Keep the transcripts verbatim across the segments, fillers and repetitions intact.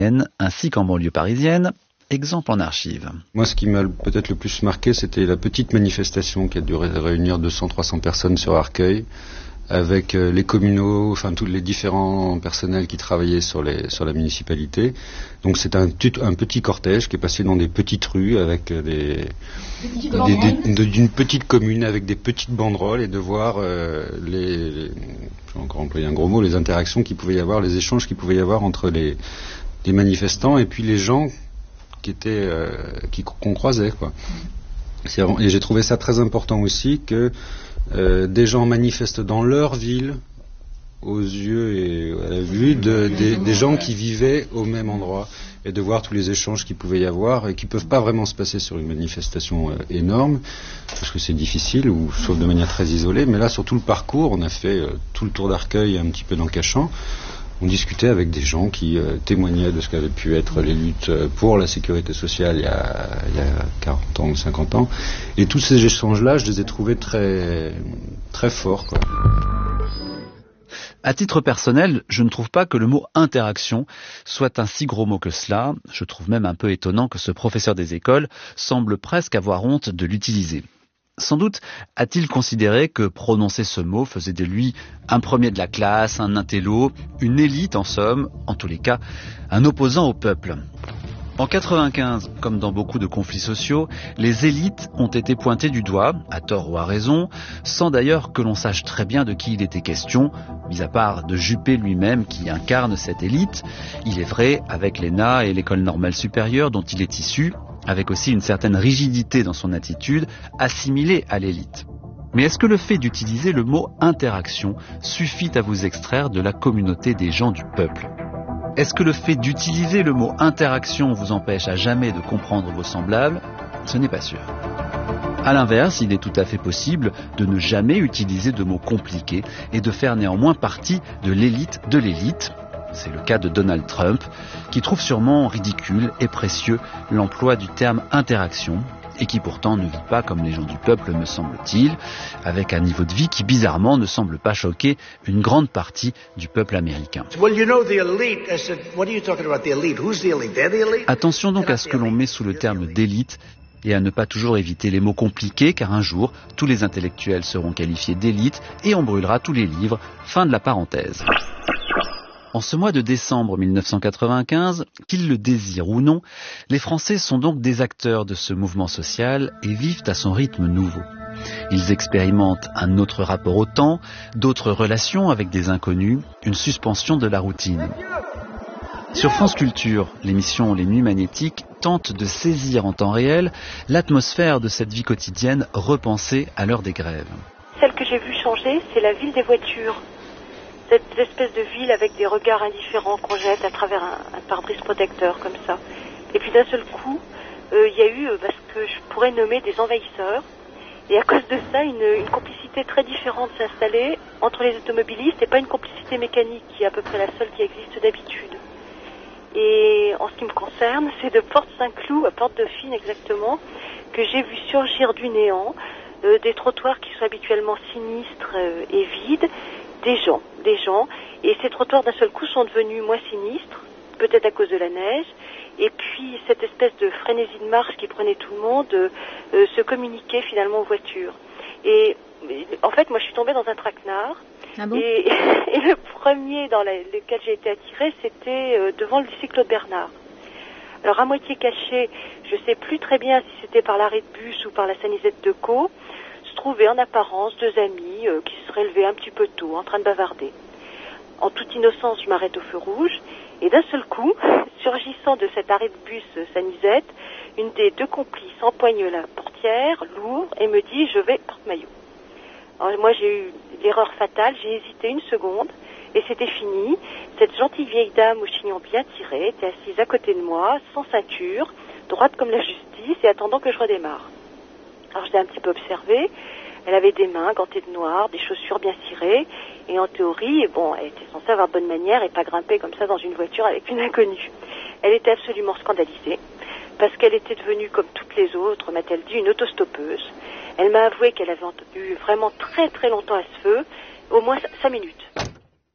ainsi qu'en banlieue parisienne. Exemple en archive. Moi, ce qui m'a peut-être le plus marqué, c'était la petite manifestation qui a dû réunir deux cents à trois cents personnes sur Arcueil, avec les communaux, enfin tous les différents personnels qui travaillaient sur, les, sur la municipalité. Donc c'est un, un petit cortège qui est passé dans des petites rues avec des, des, des d'une petite commune avec des petites banderoles et de voir euh, les, les, je vais encore employer un gros mot, les interactions qu'il pouvait y avoir, les échanges qu'il pouvait y avoir entre les, les manifestants et puis les gens qui étaient euh, qui qu'on croisait, quoi. C'est, et j'ai trouvé ça très important aussi que Euh, des gens manifestent dans leur ville, aux yeux et à la vue, de, des, des gens qui vivaient au même endroit, et de voir tous les échanges qu'il pouvait y avoir et qui ne peuvent pas vraiment se passer sur une manifestation euh, énorme, parce que c'est difficile, ou sauf de manière très isolée. Mais là, sur tout le parcours, on a fait euh, tout le tour d'Arcueil, un petit peu dans Cachan. On discutait avec des gens qui euh, témoignaient de ce qu'avaient pu être les luttes pour la sécurité sociale il y a, il y a quarante ans ou cinquante ans. Et tous ces échanges-là, je les ai trouvés très, très forts, quoi. À titre personnel, je ne trouve pas que le mot interaction soit un si gros mot que cela. Je trouve même un peu étonnant que ce professeur des écoles semble presque avoir honte de l'utiliser. Sans doute a-t-il considéré que prononcer ce mot faisait de lui un premier de la classe, un intello, une élite en somme, en tous les cas, un opposant au peuple. En quatre-vingt-quinze, comme dans beaucoup de conflits sociaux, les élites ont été pointées du doigt, à tort ou à raison, sans d'ailleurs que l'on sache très bien de qui il était question, mis à part de Juppé lui-même qui incarne cette élite, il est vrai, avec l'E N A et l'École normale supérieure dont il est issu, avec aussi une certaine rigidité dans son attitude, assimilée à l'élite. Mais est-ce que le fait d'utiliser le mot interaction suffit à vous extraire de la communauté des gens du peuple ? Est-ce que le fait d'utiliser le mot interaction vous empêche à jamais de comprendre vos semblables ? Ce n'est pas sûr. À l'inverse, il est tout à fait possible de ne jamais utiliser de mots compliqués et de faire néanmoins partie de l'élite de l'élite. C'est le cas de Donald Trump, qui trouve sûrement ridicule et précieux l'emploi du terme interaction, et qui pourtant ne vit pas comme les gens du peuple, me semble-t-il, avec un niveau de vie qui bizarrement ne semble pas choquer une grande partie du peuple américain. Attention donc à ce que l'on met sous le terme d'élite, et à ne pas toujours éviter les mots compliqués, car un jour, tous les intellectuels seront qualifiés d'élite, et on brûlera tous les livres. Fin de la parenthèse. En ce mois de décembre mille neuf cent quatre-vingt-quinze, qu'ils le désirent ou non, les Français sont donc des acteurs de ce mouvement social et vivent à son rythme nouveau. Ils expérimentent un autre rapport au temps, d'autres relations avec des inconnus, une suspension de la routine. Sur France Culture, l'émission Les Nuits Magnétiques tente de saisir en temps réel l'atmosphère de cette vie quotidienne repensée à l'heure des grèves. Celle que j'ai vue changer, c'est la ville des voitures. Cette espèce de ville avec des regards indifférents qu'on jette à travers un, un pare-brise protecteur comme ça. Et puis d'un seul coup, il euh, y a eu euh, bah, ce que je pourrais nommer des envahisseurs. Et à cause de ça, une, une complicité très différente s'est installée entre les automobilistes et pas une complicité mécanique qui est à peu près la seule qui existe d'habitude. Et en ce qui me concerne, c'est de Porte Saint-Cloud à Porte Dauphine exactement que j'ai vu surgir du néant euh, des trottoirs qui sont habituellement sinistres euh, et vides. Des gens, des gens, et ces trottoirs d'un seul coup sont devenus moins sinistres, peut-être à cause de la neige, et puis cette espèce de frénésie de marche qui prenait tout le monde euh, euh, se communiquait finalement aux voitures. Et en fait, moi je suis tombée dans un traquenard, ah bon et, et le premier dans la, lequel j'ai été attirée, c'était euh, devant le lycée Claude Bernard. Alors à moitié caché, je ne sais plus très bien si c'était par l'arrêt de bus ou par la Sanisette de Caux, se trouvaient en apparence deux amis euh, qui se seraient levés un petit peu tôt, en train de bavarder. En toute innocence, je m'arrête au feu rouge, et d'un seul coup, surgissant de cet arrêt de bus euh, Sanisette, une des deux complices empoigne la portière, lourd, et me dit « je vais porte-maillot ». Alors moi j'ai eu l'erreur fatale, j'ai hésité une seconde, et c'était fini. Cette gentille vieille dame au chignon bien tiré était assise à côté de moi, sans ceinture, droite comme la justice, et attendant que je redémarre. Alors je l'ai un petit peu observée, elle avait des mains gantées de noir, des chaussures bien cirées, et en théorie, bon, elle était censée avoir bonne manière et pas grimper comme ça dans une voiture avec une inconnue. Elle était absolument scandalisée, parce qu'elle était devenue, comme toutes les autres, m'a-t-elle dit, une autostoppeuse. Elle m'a avoué qu'elle avait eu vraiment très très longtemps à ce feu, au moins cinq minutes.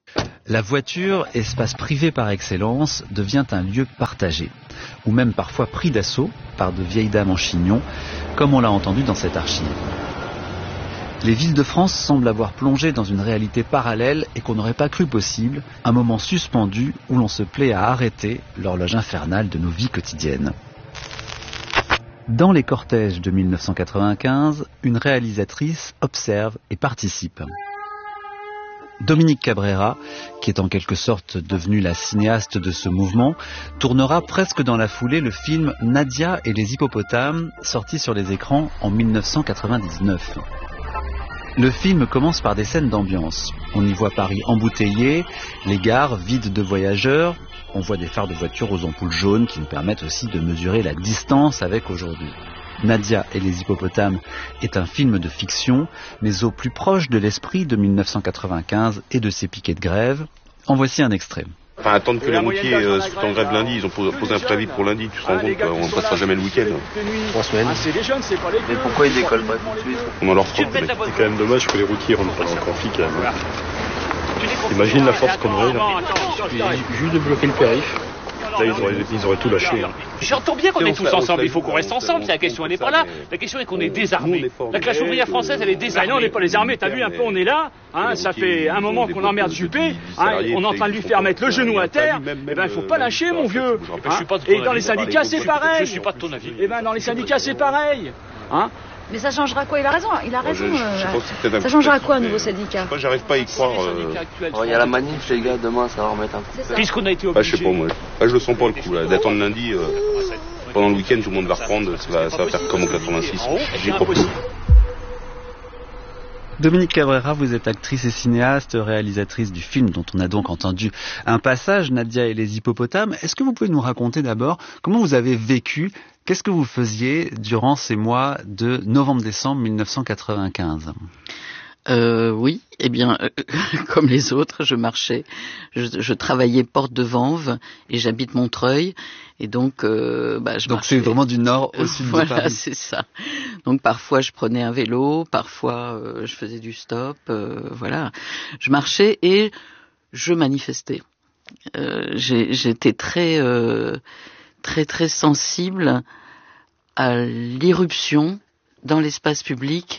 La voiture, espace privé par excellence, devient un lieu partagé, ou même parfois pris d'assaut par de vieilles dames en chignon, comme on l'a entendu dans cette archive. Les villes de France semblent avoir plongé dans une réalité parallèle et qu'on n'aurait pas cru possible, un moment suspendu où l'on se plaît à arrêter l'horloge infernale de nos vies quotidiennes. Dans les cortèges de mille neuf cent quatre-vingt-quinze, une réalisatrice observe et participe. Dominique Cabrera, qui est en quelque sorte devenue la cinéaste de ce mouvement, tournera presque dans la foulée le film Nadia et les hippopotames, sorti sur les écrans en mille neuf cent quatre-vingt-dix-neuf. Le film commence par des scènes d'ambiance. On y voit Paris embouteillé, les gares vides de voyageurs, on voit des phares de voitures aux ampoules jaunes qui nous permettent aussi de mesurer la distance avec aujourd'hui. Nadia et les hippopotames est un film de fiction, mais au plus proche de l'esprit de mille neuf cent quatre-vingt-quinze et de ses piquets de grève. En voici un extrait. Enfin, attendre que les routiers euh, soient en grève lundi, ils ont posé un préavis pour lundi, tu te rends compte qu'on ne passera jamais le week-end. Trois semaines. Mais pourquoi ils décollent pas tout de suite? On en leur fera. C'est quand même dommage que les routiers rentrent pas en conflit quand même. Imagine la force qu'on aurait là. Il suffit juste de bloquer le périph'. Là, ils auraient, ils auraient tout lâché. Hein. J'entends bien qu'on est tous ensemble, il faut qu'on reste ensemble, la question elle n'est pas là. La question est qu'on est désarmés. La classe ouvrière française, elle est désarmée. Ah non, on n'est pas les armés, t'as vu un peu, on est là, hein, ça fait un moment qu'on emmerde Juppé, hein, on est en train de lui faire mettre le genou à terre, eh ben il faut pas lâcher mon vieux. Hein. Et dans les syndicats c'est pareil. Je suis pas de ton avis. Eh ben dans les syndicats c'est pareil. Hein. Mais ça changera quoi? Il a raison, il a raison. Je, je euh, ça changera quoi, un nouveau syndicat? Moi, j'arrive pas à y croire. Euh... Oh, il y a la manif, les gars, demain, ça va remettre un coup. Puisqu'on a été obligé. Bah, je sais pas, moi. Bah, je le sens pas le coup, là. D'attendre lundi, euh, pendant le week-end, tout le monde va reprendre, ça va, ça va faire comme en quatre-vingt-six. J'y crois pas. Dominique Cabrera, vous êtes actrice et cinéaste, réalisatrice du film dont on a donc entendu un passage, Nadia et les hippopotames. Est-ce que vous pouvez nous raconter d'abord comment vous avez vécu, qu'est-ce que vous faisiez durant ces mois de novembre-décembre mille neuf cent quatre-vingt-quinze? Euh, oui, eh bien, euh, comme les autres, je marchais, je, je travaillais porte de Vanves et j'habite Montreuil, et donc, euh, bah, je donc marchais. c'est vraiment du nord au sud voilà, de Paris. Voilà, c'est ça. Donc parfois je prenais un vélo, parfois euh, je faisais du stop, euh, voilà. Je marchais et je manifestais. Euh, j'ai, j'étais très, euh, très, très sensible à l'irruption dans l'espace public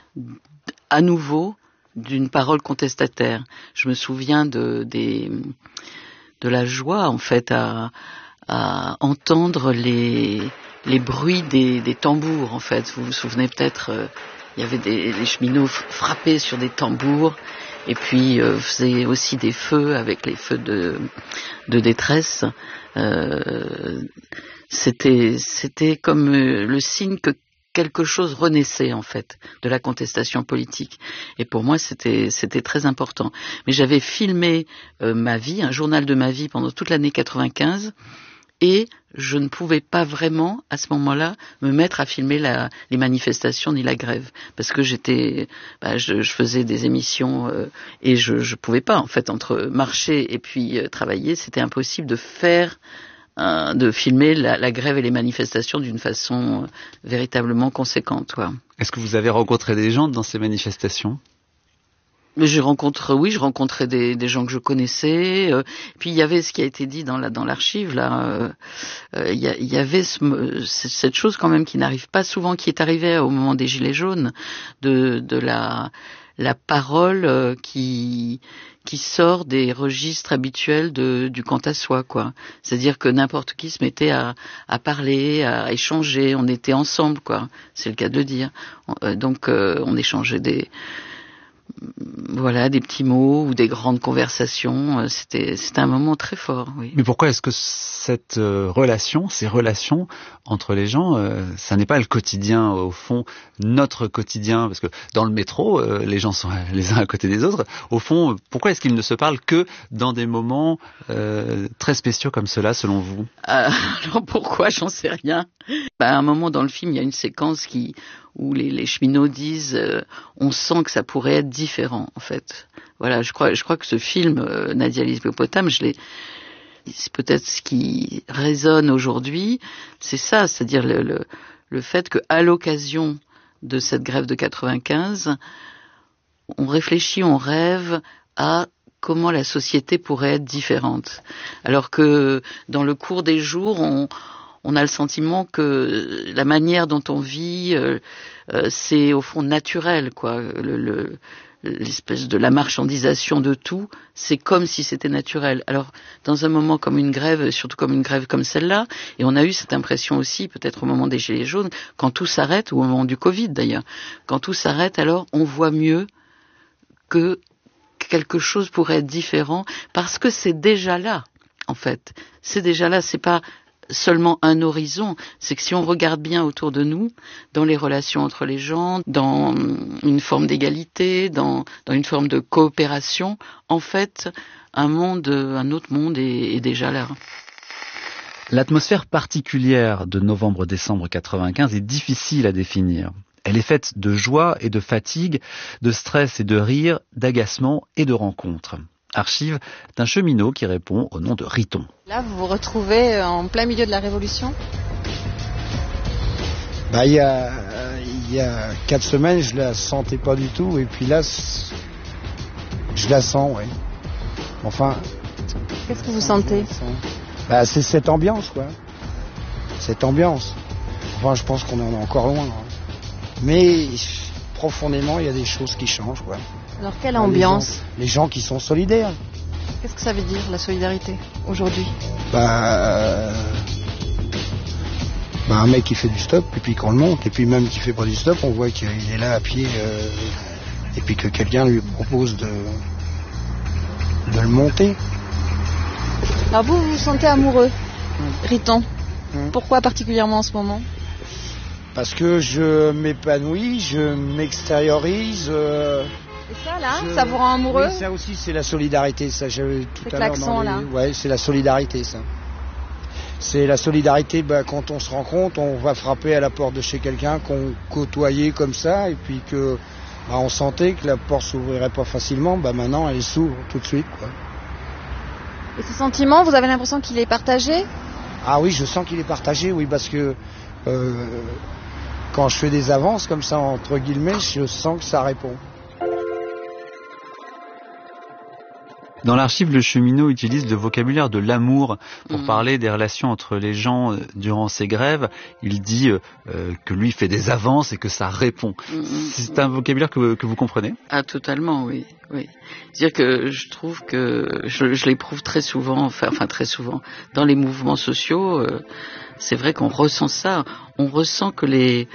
à nouveau d'une parole contestataire. Je me souviens de des de la joie en fait à à entendre les les bruits des des tambours en fait. Vous vous souvenez peut-être, euh, il y avait des les cheminots frappaient sur des tambours et puis euh, faisaient aussi des feux avec les feux de de détresse. Euh, c'était c'était comme le signe que quelque chose renaissait en fait de la contestation politique, et pour moi c'était c'était très important. Mais j'avais filmé euh, ma vie, un journal de ma vie pendant toute l'année quatre-vingt-quinze, et je ne pouvais pas vraiment à ce moment-là me mettre à filmer la, les manifestations ni la grève, parce que j'étais, bah, je, je faisais des émissions euh, et je je pouvais pas en fait, entre marcher et puis euh, travailler, c'était impossible de faire de filmer la, la grève et les manifestations d'une façon euh, véritablement conséquente. Ouais. Est-ce que vous avez rencontré des gens dans ces manifestations? Mais je rencontre, oui, je rencontrais des, des gens que je connaissais. Euh, puis il y avait ce qui a été dit dans la dans l'archive là. Euh, euh, il, y a, il y avait ce, cette chose quand même qui n'arrive pas souvent, qui est arrivée au moment des Gilets jaunes, de de la la parole euh, qui qui sort des registres habituels de, du quant à soi, quoi. C'est-à-dire que n'importe qui se mettait à, à parler, à échanger, on était ensemble, quoi. C'est le cas de le dire. On, donc, euh, on échangeait des, voilà, des petits mots ou des grandes conversations. C'était, c'était un moment très fort, oui. Mais pourquoi est-ce que cette euh, relation, ces relations entre les gens, euh, ça n'est pas le quotidien, au fond, notre quotidien? Parce que dans le métro, euh, les gens sont les uns à côté des autres. Au fond, pourquoi est-ce qu'ils ne se parlent que dans des moments euh, très spéciaux comme cela, selon vous? euh, Alors pourquoi? J'en sais rien. Bah, à un moment dans le film, il y a une séquence qui où les, les cheminots disent euh, on sent que ça pourrait être différent, en fait. Voilà, je crois, je crois que ce film, euh, Nadia et les hippopotames, je l'ai, c'est peut-être ce qui résonne aujourd'hui, c'est ça, c'est-à-dire le, le, le fait qu'à l'occasion de cette grève de quatre-vingt-quinze, on réfléchit, on rêve à comment la société pourrait être différente. Alors que dans le cours des jours, on, on a le sentiment que la manière dont on vit, euh, euh, c'est au fond naturel, quoi. Le, le, l'espèce de la marchandisation de tout, c'est comme si c'était naturel. Alors, dans un moment comme une grève, surtout comme une grève comme celle-là, et on a eu cette impression aussi, peut-être au moment des Gilets jaunes, quand tout s'arrête, ou au moment du Covid d'ailleurs, quand tout s'arrête, alors on voit mieux que quelque chose pourrait être différent, parce que c'est déjà là, en fait. C'est déjà là, c'est pas seulement un horizon, c'est que si on regarde bien autour de nous, dans les relations entre les gens, dans une forme d'égalité, dans, dans une forme de coopération, en fait, un monde, un autre monde est, est déjà là. L'atmosphère particulière de novembre-décembre quatre-vingt-quinze est difficile à définir. Elle est faite de joie et de fatigue, de stress et de rire, d'agacement et de rencontres. Archive d'un cheminot qui répond au nom de Riton. Là, vous vous retrouvez en plein milieu de la Révolution ? Bah, il y a, il y a quatre semaines, je la sentais pas du tout, et puis là, je la sens, oui. Enfin. Qu'est-ce que vous sentez ? Bah, c'est cette ambiance, quoi. Cette ambiance. Enfin, je pense qu'on en est encore loin. Hein. Mais profondément, il y a des choses qui changent, quoi. Alors, quelle ambiance ? Les gens, les gens qui sont solidaires. Qu'est-ce que ça veut dire, la solidarité, aujourd'hui ? Bah, euh, bah, un mec qui fait du stop, et puis qu'on le monte, et puis même qui fait pas du stop, on voit qu'il est là à pied, euh, et puis que quelqu'un lui propose de, de le monter. Alors vous, vous vous sentez amoureux, mmh. Riton. Mmh. Pourquoi particulièrement en ce moment ? Parce que je m'épanouis, je m'extériorise... Euh, Et ça, là, je... ça vous rend amoureux ? Oui, ça aussi, c'est la solidarité. Ça, j'avais tout Avec à l'heure l'accent, dans les... là. Ouais, c'est la solidarité, ça. C'est la solidarité, bah, quand on se rencontre, on va frapper à la porte de chez quelqu'un qu'on côtoyait comme ça, et puis que bah, on sentait que la porte s'ouvrirait pas facilement, bah maintenant elle s'ouvre tout de suite, quoi. Et ce sentiment, vous avez l'impression qu'il est partagé ? Ah oui, je sens qu'il est partagé, oui, parce que euh, quand je fais des avances comme ça, entre guillemets, je sens que ça répond. Dans l'archive, le cheminot utilise le vocabulaire de l'amour pour mmh. parler des relations entre les gens euh, durant ces grèves. Il dit euh, euh, que lui fait des avances et que ça répond. Mmh. C'est un vocabulaire que, que vous comprenez ? Ah, totalement, oui. oui. C'est-à-dire que je trouve que je, je l'éprouve très souvent, enfin, enfin très souvent, dans les mouvements sociaux. Euh, c'est vrai qu'on ressent ça. On ressent que les...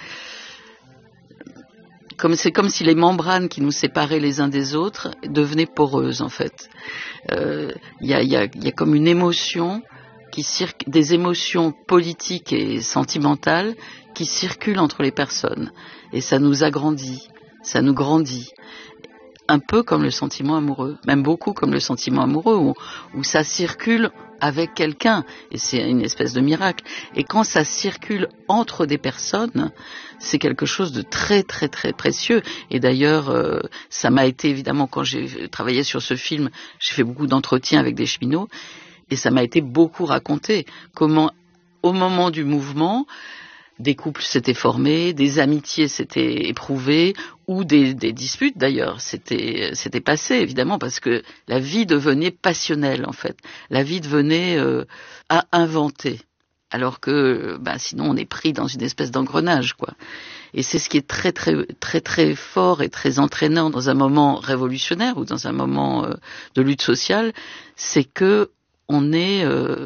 Comme, c'est comme si les membranes qui nous séparaient les uns des autres devenaient poreuses, en fait. Il euh, y, a, y, a, y a comme une émotion, qui circ... des émotions politiques et sentimentales qui circulent entre les personnes. Et ça nous agrandit, ça nous grandit. Un peu comme le sentiment amoureux, même beaucoup comme le sentiment amoureux, où, où ça circule avec quelqu'un, et c'est une espèce de miracle. Et quand ça circule entre des personnes, c'est quelque chose de très très très précieux. Et d'ailleurs, euh, ça m'a été évidemment, quand j'ai travaillé sur ce film, j'ai fait beaucoup d'entretiens avec des cheminots, et ça m'a été beaucoup raconté comment, au moment du mouvement, des couples s'étaient formés, des amitiés s'étaient éprouvées, ou des, des disputes d'ailleurs s'étaient, s'étaient passées, évidemment, parce que la vie devenait passionnelle, en fait. La vie devenait euh, à inventer, alors que bah, sinon on est pris dans une espèce d'engrenage, quoi. Et c'est ce qui est très très très très fort et très entraînant dans un moment révolutionnaire ou dans un moment euh, de lutte sociale, c'est que on est... Euh,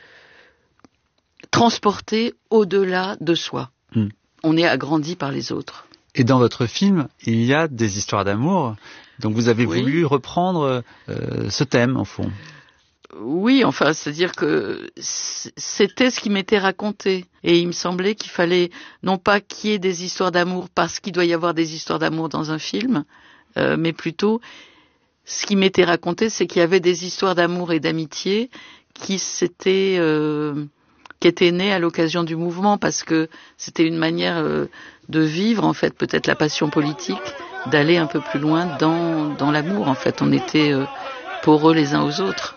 transporté au-delà de soi. Mmh. On est agrandi par les autres. Et dans votre film, il y a des histoires d'amour. Donc vous avez oui. voulu reprendre euh, ce thème, en fond. Oui, enfin, c'est-à-dire que c'était ce qui m'était raconté. Et il me semblait qu'il fallait, non pas qu'il y ait des histoires d'amour parce qu'il doit y avoir des histoires d'amour dans un film, euh, mais plutôt, ce qui m'était raconté, c'est qu'il y avait des histoires d'amour et d'amitié qui s'étaient... Euh, qui était né à l'occasion du mouvement, parce que c'était une manière euh, de vivre, en fait, peut-être la passion politique, d'aller un peu plus loin dans, dans l'amour, en fait. On était euh, poreux les uns aux autres.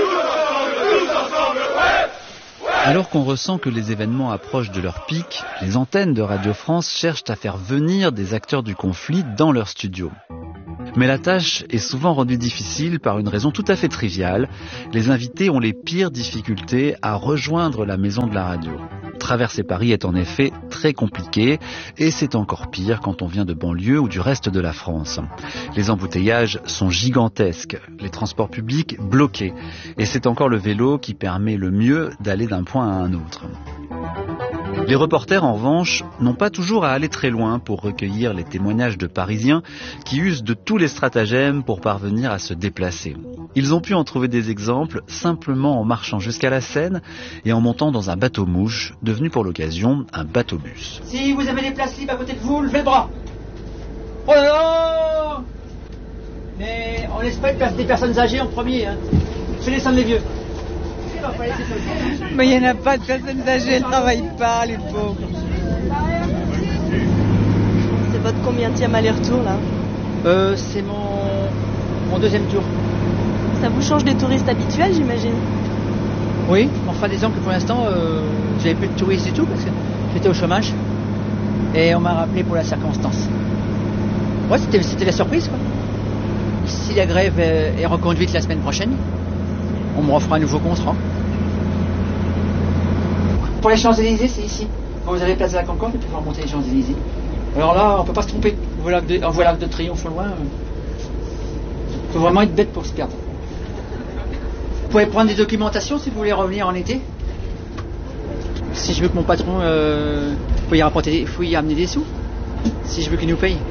Alors qu'on ressent que les événements approchent de leur pic, les antennes de Radio France cherchent à faire venir des acteurs du conflit dans leur studio. Mais la tâche est souvent rendue difficile par une raison tout à fait triviale. Les invités ont les pires difficultés à rejoindre la maison de la radio. Traverser Paris est en effet très compliqué et c'est encore pire quand on vient de banlieue ou du reste de la France. Les embouteillages sont gigantesques, les transports publics bloqués et c'est encore le vélo qui permet le mieux d'aller d'un point à un autre. Les reporters, en revanche, n'ont pas toujours à aller très loin pour recueillir les témoignages de Parisiens qui usent de tous les stratagèmes pour parvenir à se déplacer. Ils ont pu en trouver des exemples simplement en marchant jusqu'à la Seine et en montant dans un bateau-mouche, devenu pour l'occasion un bateau-bus. Si vous avez des places libres à côté de vous, levez le bras. Oh là là! Mais on laisse pas des personnes âgées en premier, hein. C'est les sommes des vieux. Mais il n'y en a pas de personnes âgées, elles ne travaillent pas, les pauvres. C'est votre combienième aller-retour, là? Euh, c'est mon... mon deuxième tour. Ça vous change des touristes habituels, j'imagine? Oui, enfin disons que pour l'instant, euh, j'avais plus de touristes du tout, parce que j'étais au chômage. Et on m'a rappelé pour la circonstance. Ouais, c'était, c'était la surprise, quoi. Si la grève est reconduite la semaine prochaine, on me refera un nouveau contrat. Pour les Champs-Élysées, c'est ici. Quand vous avez place de la Concorde, vous pouvez remonter les Champs-Élysées. Alors là, on peut pas se tromper. On voit l'arc de, on voit l'arc de Triomphe au loin. Il faut vraiment être bête pour se perdre. Vous pouvez prendre des documentations si vous voulez revenir en été. Si je veux que mon patron, euh, faut y rapporter, faut y amener des sous. Si je veux qu'il nous paye.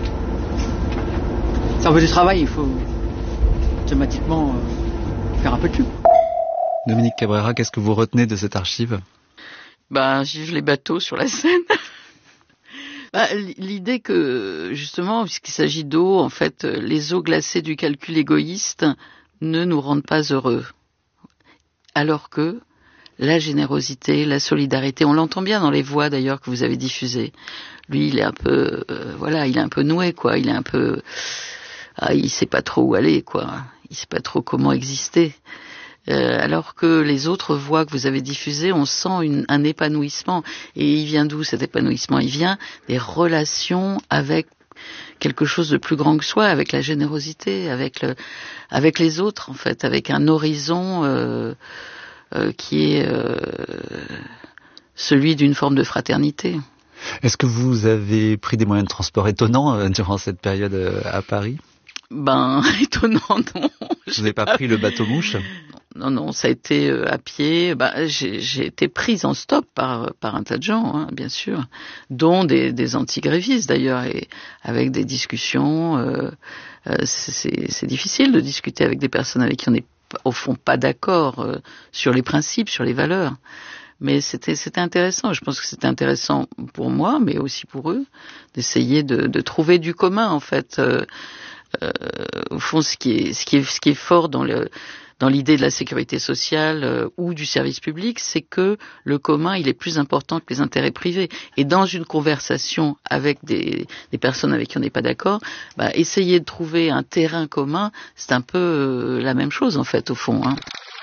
Si on veut du travail, il faut automatiquement euh, faire un peu de pub. Dominique Cabrera, qu'est-ce que vous retenez de cette archive? Ben, vive les bateaux sur la Seine. Ben, l'idée que, justement, puisqu'il s'agit d'eau, en fait, les eaux glacées du calcul égoïste ne nous rendent pas heureux. Alors que la générosité, la solidarité, on l'entend bien dans les voix d'ailleurs que vous avez diffusées. Lui, il est un peu, euh, voilà, il est un peu noué, quoi. Il est un peu, ah, il sait pas trop où aller, quoi. Il sait pas trop comment exister. Euh, alors que les autres voix que vous avez diffusées, on sent une, un épanouissement. Et il vient d'où cet épanouissement? Il vient des relations avec quelque chose de plus grand que soi, avec la générosité, avec le, avec les autres en fait, avec un horizon euh, euh, qui est euh, celui d'une forme de fraternité. Est-ce que vous avez pris des moyens de transport étonnants euh, durant cette période euh, à Paris? Ben, étonnant, non. Vous n'avez pas pris le bateau-mouche? Non, non, ça a été euh, à pied. Ben, j'ai, j'ai été prise en stop par, par un tas de gens, hein, bien sûr, dont des, des antigrévistes d'ailleurs, et avec des discussions. Euh, euh, c'est, c'est difficile de discuter avec des personnes avec qui on n'est au fond pas d'accord euh, sur les principes, sur les valeurs. Mais c'était, c'était intéressant. Je pense que c'était intéressant pour moi, mais aussi pour eux, d'essayer de, de trouver du commun, en fait. Euh, euh, au fond, ce qui est, ce qui est, ce qui est fort dans le, dans l'idée de la sécurité sociale euh, ou du service public, c'est que le commun, il est plus important que les intérêts privés. Et dans une conversation avec des, des personnes avec qui on n'est pas d'accord, bah, essayer de trouver un terrain commun, c'est un peu euh, la même chose, en fait, au fond, hein.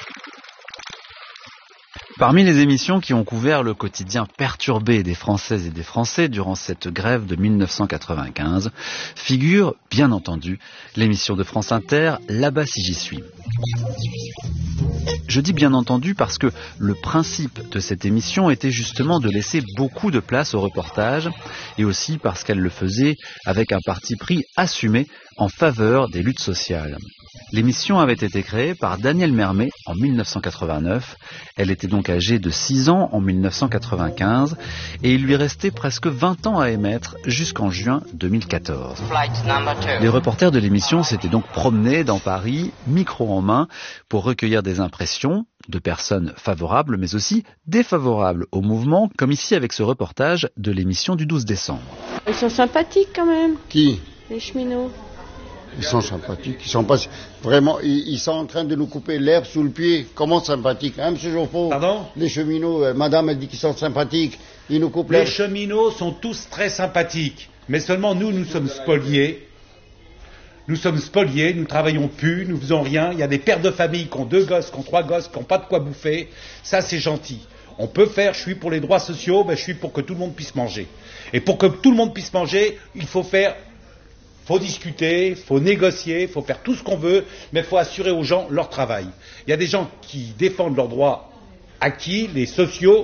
Parmi les émissions qui ont couvert le quotidien perturbé des Françaises et des Français durant cette grève de mille neuf cent quatre-vingt-quinze, figure, bien entendu, l'émission de France Inter « Là-bas si j'y suis ». Je dis bien entendu parce que le principe de cette émission était justement de laisser beaucoup de place au reportage et aussi parce qu'elle le faisait avec un parti pris assumé en faveur des luttes sociales. L'émission avait été créée par Daniel Mermet en mille neuf cent quatre-vingt-neuf. Elle était donc âgée de six ans en mille neuf cent quatre-vingt-quinze et il lui restait presque vingt ans à émettre jusqu'en juin deux mille quatorze. Les reporters de l'émission s'étaient donc promenés dans Paris, micro en main, pour recueillir des impressions de personnes favorables mais aussi défavorables au mouvement, comme ici avec ce reportage de l'émission du douze décembre. Ils sont sympathiques quand même. Qui? Les cheminots. Ils sont sympathiques, ils sont pas vraiment, ils, ils sont en train de nous couper l'herbe sous le pied. Comment sympathiques, hein, Monsieur Geoffroy? Pardon? Les cheminots, euh, Madame a dit qu'ils sont sympathiques. Ils nous coupent l'herbe. Les cheminots sont tous très sympathiques, mais seulement nous, nous sommes spoliés. Nous sommes spoliés, nous travaillons plus, nous faisons rien. Il y a des pères de famille qui ont deux gosses, qui ont trois gosses, qui n'ont pas de quoi bouffer. Ça, c'est gentil. On peut faire, je suis pour les droits sociaux, ben, je suis pour que tout le monde puisse manger. Et pour que tout le monde puisse manger, il faut faire faut discuter, faut négocier, faut faire tout ce qu'on veut, mais il faut assurer aux gens leur travail. Il y a des gens qui défendent leurs droits acquis, les sociaux,